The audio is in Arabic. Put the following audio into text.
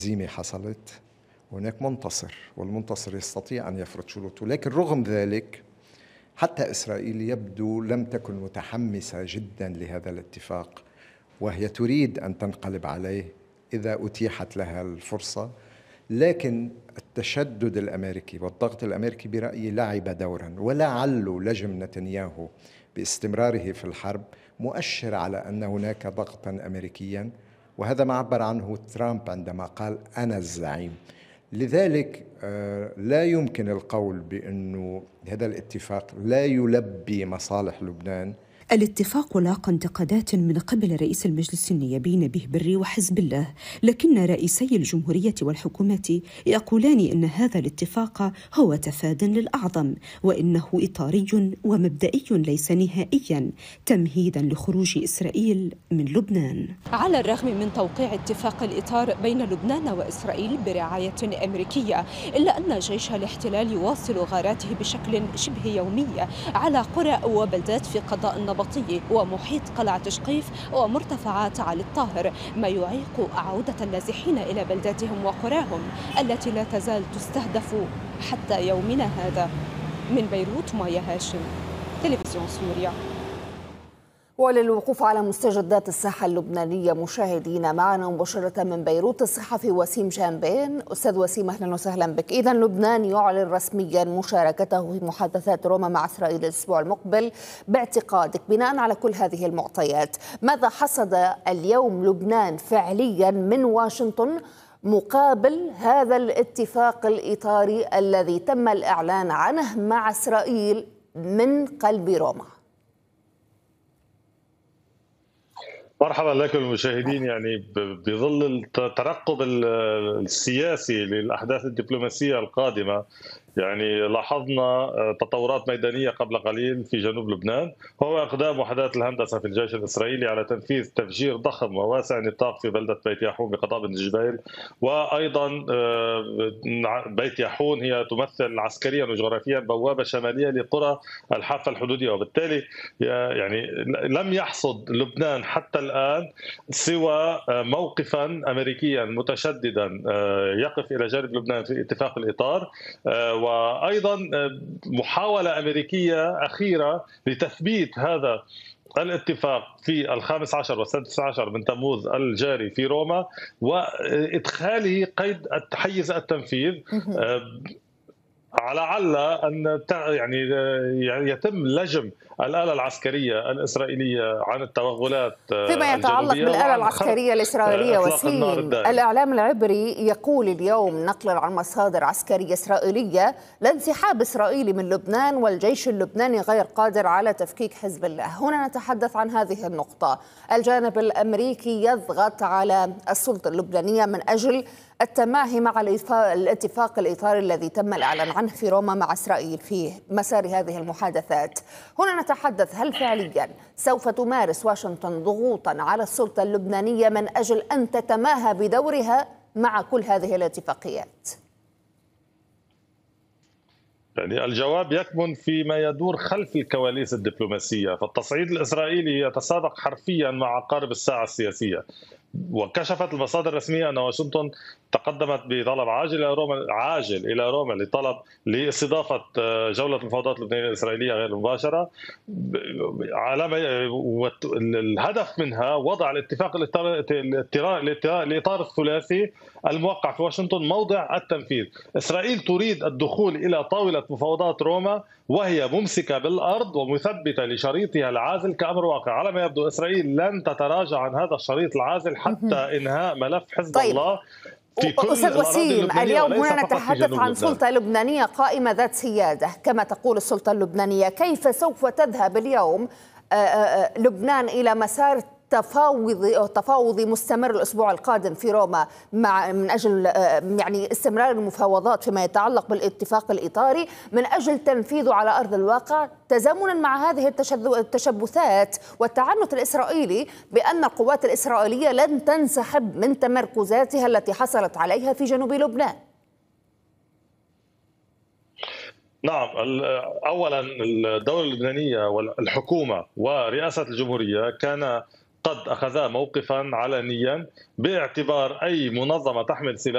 هزيمة حصلت، وهناك منتصر، والمنتصر يستطيع أن يفرض شروطه. لكن رغم ذلك حتى إسرائيل يبدو لم تكن متحمسة جدا لهذا الاتفاق، وهي تريد أن تنقلب عليه إذا أتيحت لها الفرصة. لكن التشدد الأمريكي والضغط الأمريكي برأيي لعب دورا، ولعل لجم نتنياهو باستمراره في الحرب مؤشر على أن هناك ضغطا أمريكيا، وهذا ما عبر عنه ترامب عندما قال أنا الزعيم. لذلك لا يمكن القول بأن هذا الاتفاق لا يلبي مصالح لبنان. الاتفاق لاقى انتقادات من قبل رئيس المجلس النيابي نبيه بري وحزب الله، لكن رئيسي الجمهورية والحكومة يقولان إن هذا الاتفاق هو تفاد للأعظم، وإنه إطاري ومبدئي ليس نهائيا تمهيدا لخروج إسرائيل من لبنان. على الرغم من توقيع اتفاق الإطار بين لبنان وإسرائيل برعاية أمريكية، إلا أن جيش الاحتلال يواصل غاراته بشكل شبه يومي على قرى وبلدات في قضاء النبطية ومحيط قلعة شقيف ومرتفعات علي الطاهر، ما يعيق عودة النازحين إلى بلداتهم وقراهم التي لا تزال تستهدف حتى يومنا هذا. من بيروت مايا هاشم، تلفزيون سوريا. وللوقوف على مستجدات الساحة اللبنانية مشاهدينا، معنا مباشرة من بيروت الصحفي وسيم جانبين. أستاذ وسيم، أهلا وسهلا بك. إذن لبنان يعلن رسميا مشاركته في محادثات روما مع إسرائيل الأسبوع المقبل. باعتقادك بناء على كل هذه المعطيات، ماذا حصد اليوم لبنان فعليا من واشنطن مقابل هذا الاتفاق الإطاري الذي تم الإعلان عنه مع إسرائيل من قلب روما؟ مرحبا لكم المشاهدين. يعني بظل الترقب السياسي للأحداث الدبلوماسية القادمة، يعني لاحظنا تطورات ميدانية قبل قليل في جنوب لبنان، وهو إقدام وحدات الهندسة في الجيش الإسرائيلي على تنفيذ تفجير ضخم وواسع النطاق في بلدة بيت ياحون بقضاء بن جبيل. وأيضا بيت ياحون هي تمثل عسكريا وجغرافيا بوابة شمالية لقرى الحافة الحدودية، وبالتالي يعني لم يحصد لبنان حتى الآن سوى موقفا أمريكيا متشددا يقف إلى جانب لبنان في اتفاق الإطار، وأيضا محاولة أمريكية أخيرة لتثبيت هذا الاتفاق في 15 والسادس عشر من تموز الجاري في روما، وإدخاله قيد حيز التنفيذ على عل أن يعني يتم لجم الآلة العسكرية الإسرائيلية عن التوغلات فيما يتعلق بالآلة العسكرية الإسرائيلية. وسيم، الإعلام العبري يقول اليوم نقلا عن مصادر عسكرية إسرائيلية الانسحاب إسرائيلي من لبنان والجيش اللبناني غير قادر على تفكيك حزب الله. هنا نتحدث عن هذه النقطة. الجانب الأمريكي يضغط على السلطة اللبنانية من أجل التماهي مع الاتفاق الإطاري الذي تم الإعلان عنه في روما مع إسرائيل في مسار هذه المحادثات. هنا نتحدث، هل فعليا سوف تمارس واشنطن ضغوطا على السلطة اللبنانية من أجل أن تتماهى بدورها مع كل هذه الاتفاقيات؟ يعني الجواب يكمن فيما يدور خلف الكواليس الدبلوماسية، فالتصعيد الإسرائيلي يتسابق حرفيا مع عقارب الساعة السياسية. وكشفت المصادر الرسمية أن واشنطن تقدمت بطلب عاجل إلى روما لطلب لاستضافة جولة المفاوضات اللبنانية الإسرائيلية غير المباشرة، الهدف منها وضع الإطار الثلاثي الموقع في واشنطن موضع التنفيذ. إسرائيل تريد الدخول إلى طاولة مفاوضات روما وهي ممسكة بالأرض ومثبتة لشريطها العازل كأمر واقع. على ما يبدو إسرائيل لن تتراجع عن هذا الشريط العازل حتى إنهاء ملف حزب الله في كل أستاذ وسيم، اليوم هنا نتحدث عن سلطة لبنانية قائمة ذات سيادة كما تقول السلطة اللبنانية. كيف سوف تذهب اليوم لبنان إلى مسار تفاوضي مستمر الأسبوع القادم في روما من أجل يعني استمرار المفاوضات فيما يتعلق بالاتفاق الإطاري من أجل تنفيذه على أرض الواقع، تزامنا مع هذه التشبثات والتعنت الإسرائيلي بأن القوات الإسرائيلية لن تنسحب من تمركزاتها التي حصلت عليها في جنوب لبنان؟ نعم، أولا الدولة اللبنانية والحكومة ورئاسة الجمهورية كان قد أخذا موقفا علنيا باعتبار أي منظمة تحمل سلاح